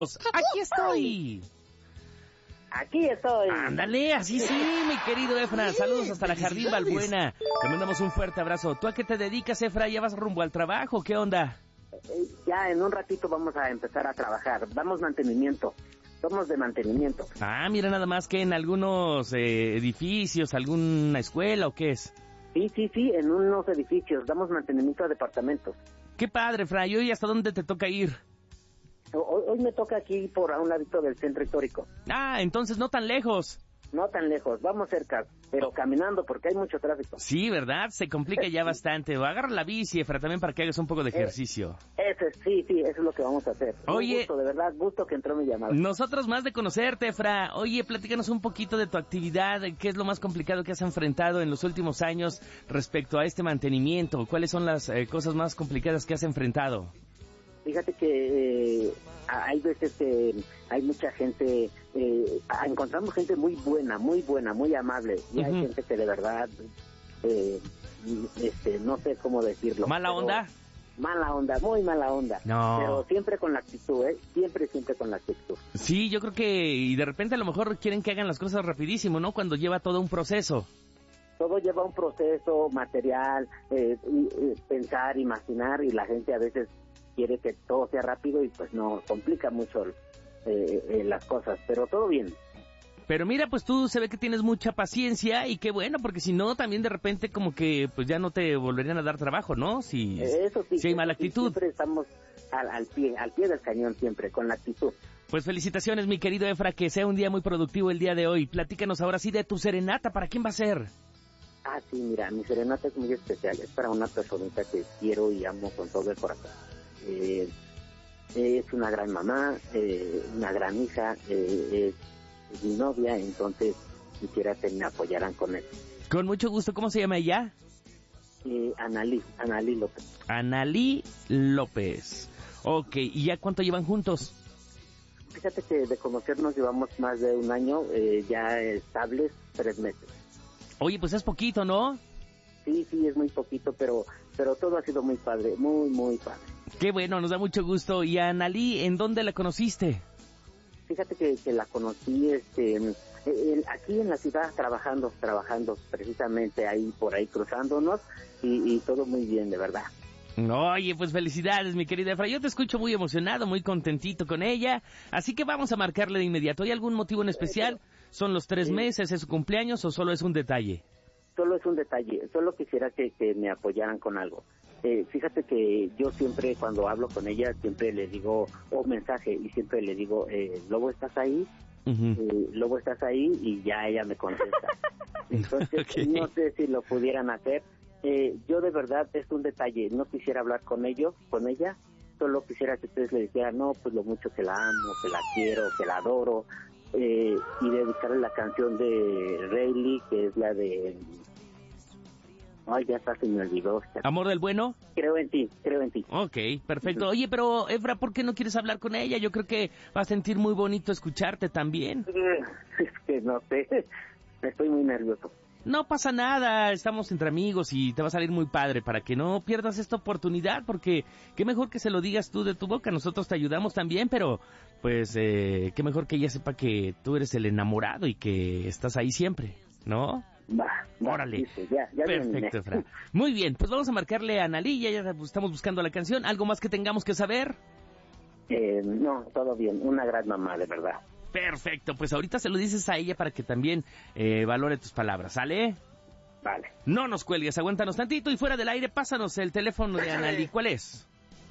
Aquí estoy. Aquí estoy. Ándale, así sí, mi querido Efra. Saludos hasta la Jardín Balbuena. Te mandamos un fuerte abrazo. ¿Tú a qué te dedicas, Efra? ¿Ya vas rumbo al trabajo? ¿Qué onda? Ya en un ratito vamos a empezar a trabajar. Damos mantenimiento. Somos de mantenimiento. Ah, mira nada más que en algunos edificios, alguna escuela o qué es. Sí, en unos edificios. Damos mantenimiento a departamentos. Qué padre, Efra. ¿Y hoy hasta dónde te toca ir? Hoy me toca aquí por a un ladito del centro histórico. Ah, entonces no tan lejos. No tan lejos, vamos cerca, pero caminando porque hay mucho tráfico. Sí, ¿verdad? Se complica ya bastante. O agarra la bici, Efra, también para que hagas un poco de ejercicio. Sí, eso es lo que vamos a hacer. Oye, un gusto, de verdad, gusto que entró mi llamada. Nosotros más de conocerte, Efra. Oye, platícanos un poquito de tu actividad, qué es lo más complicado que has enfrentado en los últimos años respecto a este mantenimiento. ¿Cuáles son las cosas más complicadas que has enfrentado? Fíjate que hay veces que hay mucha gente, encontramos gente muy buena, muy amable, y hay gente que de verdad, no sé cómo decirlo. ¿Mala onda? Mala onda, muy mala onda. No. Pero siempre con la actitud, siempre con la actitud. Sí, yo creo que, y de repente a lo mejor quieren que hagan las cosas rapidísimo, ¿no? Cuando lleva todo un proceso. Todo lleva un proceso material, pensar, imaginar, y la gente a veces quiere que todo sea rápido y pues no, complica mucho las cosas, pero todo bien. Pero mira, pues tú se ve que tienes mucha paciencia y qué bueno, porque si no, también de repente como que pues ya no te volverían a dar trabajo, ¿no? Si hay mala actitud. Siempre estamos al pie del cañón siempre, con la actitud. Pues felicitaciones, mi querido Efra, que sea un día muy productivo el día de hoy. Platícanos ahora sí de tu serenata, ¿para quién va a ser? Ah, sí, mira, mi serenata es muy especial, es para una personita que quiero y amo con todo el corazón. Es una gran mamá, una gran hija, es mi novia, entonces quisiera que me apoyaran con eso. Con mucho gusto, ¿cómo se llama ella? Analí López. Analí López. Ok, ¿y ya cuánto llevan juntos? Fíjate que de conocernos llevamos más de un año, ya estables 3 meses. Oye, pues es poquito, ¿no? Sí, es muy poquito, pero todo ha sido muy padre, muy padre. Qué bueno, nos da mucho gusto. ¿Y a Analí, en dónde la conociste? Fíjate que la conocí aquí en la ciudad trabajando precisamente ahí por ahí cruzándonos y todo muy bien, de verdad. Oye, pues felicidades, mi querida Efra. Yo te escucho muy emocionado, muy contentito con ella, así que vamos a marcarle de inmediato. ¿Hay algún motivo en especial? ¿Son los 3 meses, es su cumpleaños o solo es un detalle? Solo es un detalle, solo quisiera que me apoyaran con algo. Fíjate que yo siempre cuando hablo con ella, siempre le digo, mensaje, y siempre le digo, Lobo, ¿estás ahí? Lobo, ¿estás ahí? Y ya ella me contesta. Entonces, okay. No sé si lo pudieran hacer. Yo de verdad, es un detalle, no quisiera hablar con ella, solo quisiera que ustedes le dijeran, no, pues lo mucho que la amo, que la quiero, que la adoro, y dedicarle la canción de Rayleigh, que es la de... Ay, ya está, se me olvidó. ¿Amor del bueno? Creo en ti. Ok, perfecto. Oye, pero Efra, ¿por qué no quieres hablar con ella? Yo creo que va a sentir muy bonito escucharte también. Es que no sé, estoy muy nervioso. No pasa nada, estamos entre amigos y te va a salir muy padre para que no pierdas esta oportunidad, porque qué mejor que se lo digas tú de tu boca, nosotros te ayudamos también, pero pues qué mejor que ella sepa que tú eres el enamorado y que estás ahí siempre, ¿no? Órale, sí, ya perfecto, Efra. Muy bien, pues vamos a marcarle a Analí, ya estamos buscando la canción. ¿Algo más que tengamos que saber? No, todo bien, una gran mamá, de verdad. Perfecto, pues ahorita se lo dices a ella para que también valore tus palabras, ¿sale? Vale. No nos cuelgues, aguántanos tantito y fuera del aire pásanos el teléfono de Analí. ¿Cuál es?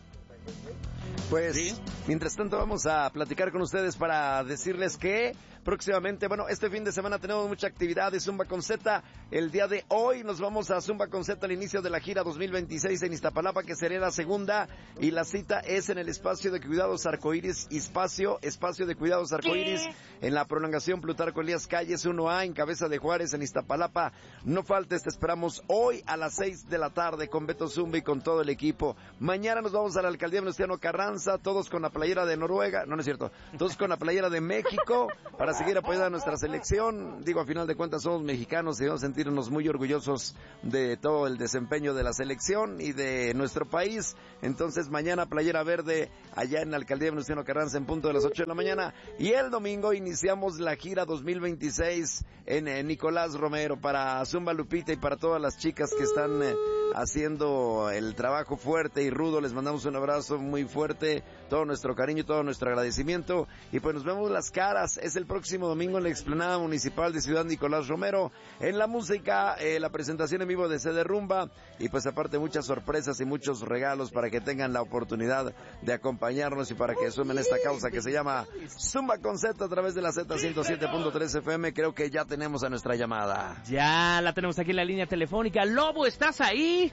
Pues, ¿sí? Mientras tanto vamos a platicar con ustedes para decirles que próximamente, este fin de semana tenemos mucha actividad de Zumba con Z. El día de hoy nos vamos a Zumba con Z al inicio de la gira 2026 en Iztapalapa, que será la segunda, y la cita es en el espacio de cuidados arcoíris, espacio de cuidados arcoíris, en la prolongación Plutarco Elías Calles 1A, en Cabeza de Juárez, en Iztapalapa. No faltes, te esperamos hoy a las 6 de la tarde con Beto Zumba y con todo el equipo. Mañana nos vamos a la alcaldía Venustiano Carranza panza, todos con la playera de Noruega, no es cierto, todos con la playera de México para seguir apoyando a nuestra selección. Digo, a final de cuentas somos mexicanos y debemos sentirnos muy orgullosos de todo el desempeño de la selección y de nuestro país. Entonces mañana playera verde allá en la alcaldía de Venustiano Carranza en punto de las 8 de la mañana, y el domingo iniciamos la gira 2026 en Nicolás Romero para Zumba Lupita y para todas las chicas que están haciendo el trabajo fuerte y rudo. Les mandamos un abrazo muy fuerte, todo nuestro cariño, todo nuestro agradecimiento, y pues nos vemos las caras. Es el próximo domingo en la explanada municipal de Ciudad Nicolás Romero. En la música, la presentación en vivo de CD Rumba, y pues aparte muchas sorpresas y muchos regalos para que tengan la oportunidad de acompañarnos y para que sumen esta causa que se llama Zumba con Z a través de la Z107.3 FM. Creo que ya tenemos a nuestra llamada. Ya la tenemos aquí en la línea telefónica. Lobo, ¿estás ahí?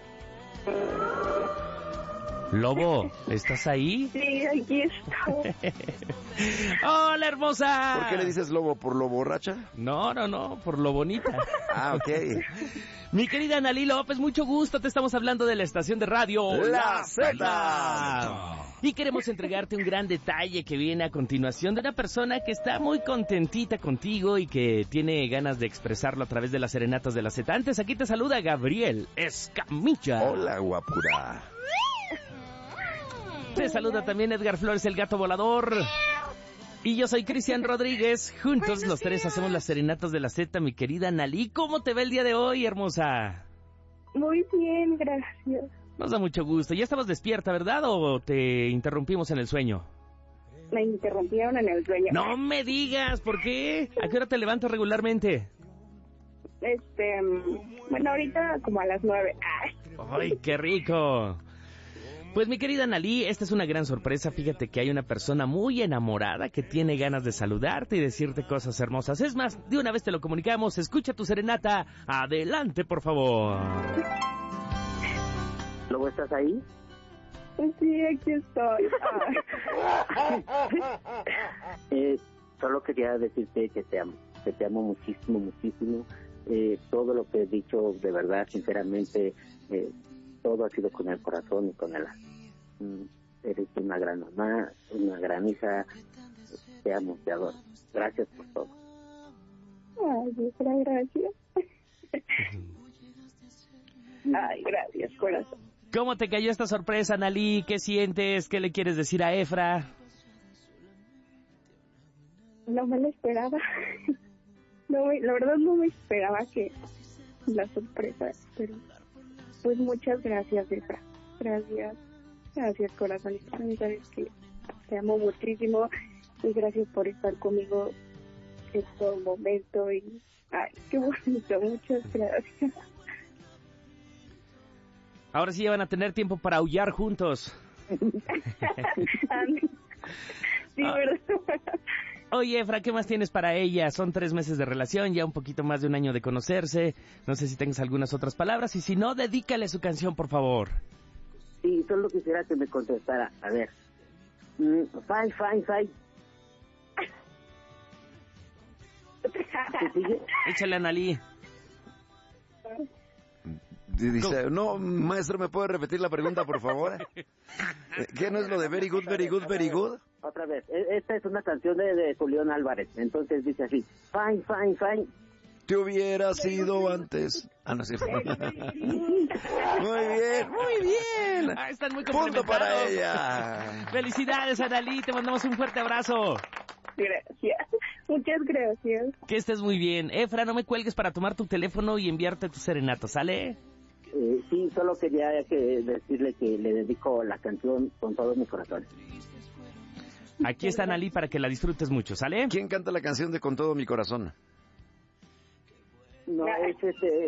Lobo, ¿estás ahí? Sí, aquí estoy. ¡Hola, hermosa! ¿Por qué le dices lobo? ¿Por lo borracha? No, por lo bonita. Ah, ok. Mi querida Analí López, mucho gusto. Te estamos hablando de la estación de radio La Z. Y queremos entregarte un gran detalle que viene a continuación de una persona que está muy contentita contigo y que tiene ganas de expresarlo a través de las serenatas de la Z. Antes, aquí te saluda Gabriel Escamilla. Hola, guapura. Te saluda también Edgar Flores, el gato volador. Y yo soy Cristian Rodríguez. Juntos los tres hacemos las serenatas de la Z, mi querida Analí. ¿Cómo te va el día de hoy, hermosa? Muy bien, gracias. Nos da mucho gusto. ¿Ya estabas despierta, verdad? ¿O te interrumpimos en el sueño? Me interrumpieron en el sueño. No me digas, ¿por qué? ¿A qué hora te levantas regularmente? Bueno, ahorita como a las 9. ¡Ay, qué rico! Pues mi querida Analí, esta es una gran sorpresa. Fíjate que hay una persona muy enamorada que tiene ganas de saludarte y decirte cosas hermosas. Es más, de una vez te lo comunicamos. Escucha tu serenata. Adelante, por favor. ¿Luego estás ahí? Sí, aquí estoy. Solo quería decirte que te amo muchísimo, muchísimo. Todo lo que he dicho, de verdad, sinceramente, todo ha sido con el corazón y con el alma. Eres una gran mamá, una gran hija. Te amo, te adoro. Gracias por todo. Ay, gracias. Ay, gracias, corazón. ¿Cómo te cayó esta sorpresa, Analí? ¿Qué sientes? ¿Qué le quieres decir a Efra? No me lo esperaba. La verdad no me esperaba que la sorpresa, pero pues muchas gracias, Efra. Gracias, corazón. Sabes que te amo muchísimo y gracias por estar conmigo en todo momento. Y ay, qué bonito, muchas gracias. Ahora sí ya van a tener tiempo para aullar juntos. Sí, ¿verdad? Oye, Efra, ¿qué más tienes para ella? Son 3 meses de relación, ya un poquito más de un año de conocerse. No sé si tengas algunas otras palabras y si no, dedícale su canción, por favor. Sí, solo quisiera que me contestara. A ver. Fine. Échale, Analí. Dice, no, maestro, ¿me puede repetir la pregunta, por favor? ¿Qué no es lo de very good, very good, very good? Otra vez. Esta es una canción de Julián Álvarez. Entonces dice así. Fine. Te hubiera sido antes. Ah, no, sí. Muy bien. Ah, están muy Punto complementados. para ella. Felicidades, Analí. Te mandamos un fuerte abrazo. Gracias. Muchas gracias. Que estés muy bien. Efra, no me cuelgues para tomar tu teléfono y enviarte tu serenata, ¿sale? Sí, solo quería decirle que le dedico la canción con todo mi corazón. Aquí está Analí para que la disfrutes mucho, ¿sale? ¿Quién canta la canción de Con todo mi corazón? No, es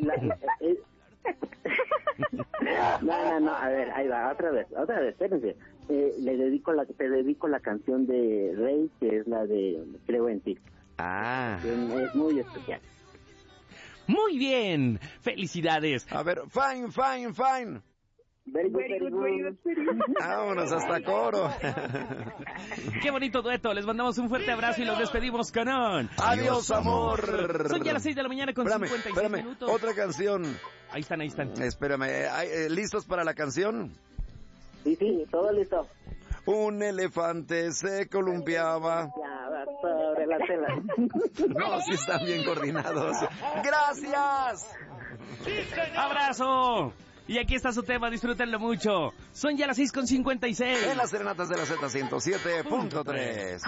No, a ver, ahí va, otra vez, espérense. Te dedico la canción de Rey, que es la de Creo en ti. Ah. Es muy especial. Muy bien. Felicidades. A ver, fine. Very good. Vámonos hasta coro. Qué bonito dueto. Les mandamos un fuerte abrazo y los despedimos con un... Adiós, amor. Son ya las 6 de la mañana con 56 minutos. Otra canción. Ahí están. Espérame, ¿listos para la canción? Sí, todo listo. Un elefante se columpiaba. Sobre la tela. No, sí están bien coordinados. ¡Gracias! ¡Abrazo! Y aquí está su tema, disfrútenlo mucho. Son ya las 6:56. En las serenatas de la Z107.3.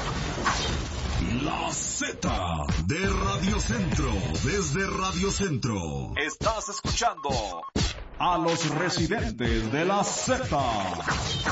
La Z de Radio Centro, desde Radio Centro. Estás escuchando a los residentes de la Z.